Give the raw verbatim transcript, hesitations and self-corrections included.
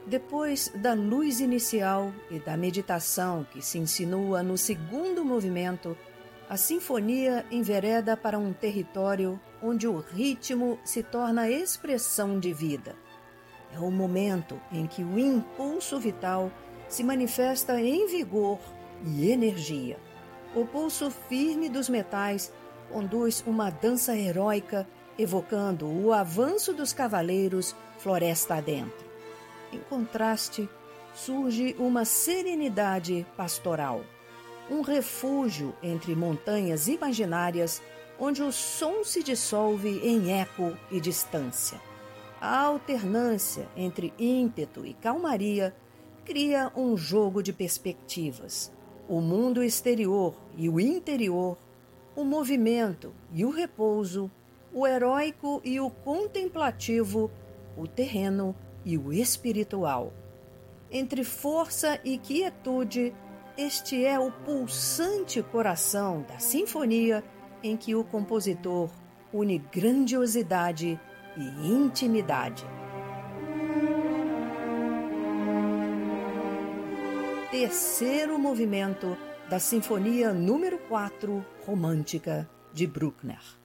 Depois da luz inicial e da meditação que se insinua no segundo movimento, a sinfonia envereda para um território onde o ritmo se torna expressão de vida. É o momento em que o impulso vital se manifesta em vigor e energia. O pulso firme dos metais conduz uma dança heróica, evocando o avanço dos cavaleiros floresta adentro. Em contraste, surge uma serenidade pastoral, um refúgio entre montanhas imaginárias onde o som se dissolve em eco e distância. A alternância entre ímpeto e calmaria cria um jogo de perspectivas. O mundo exterior e o interior, o movimento e o repouso, o heróico e o contemplativo, o terreno e o espiritual. Entre força e quietude, este é o pulsante coração da sinfonia em que o compositor une grandiosidade e intimidade. Terceiro movimento da Sinfonia número quatro, romântica, de Bruckner.